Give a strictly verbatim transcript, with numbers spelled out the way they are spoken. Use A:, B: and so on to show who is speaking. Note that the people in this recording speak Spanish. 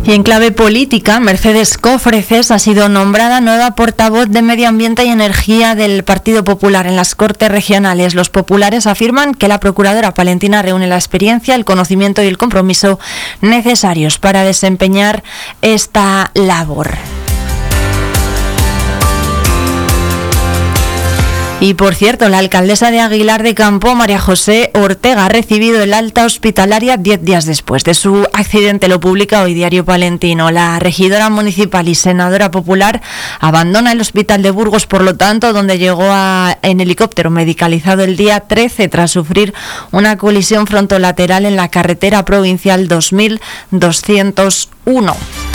A: Y en clave política, Mercedes Cofreces ha sido nombrada nueva portavoz de Medio Ambiente y Energía del Partido Popular en las Cortes Regionales. Los populares afirman que la procuradora palentina reúne la experiencia, el conocimiento y el compromiso necesarios para desempeñar esta labor. Y por cierto, la alcaldesa de Aguilar de Campo, María José Ortega, ha recibido el alta hospitalaria diez días después de su accidente. Lo publica hoy Diario Palentino. La regidora municipal y senadora popular abandona el hospital de Burgos, por lo tanto, donde llegó a, en helicóptero medicalizado el día trece tras sufrir una colisión frontolateral en la carretera provincial dos mil doscientos uno.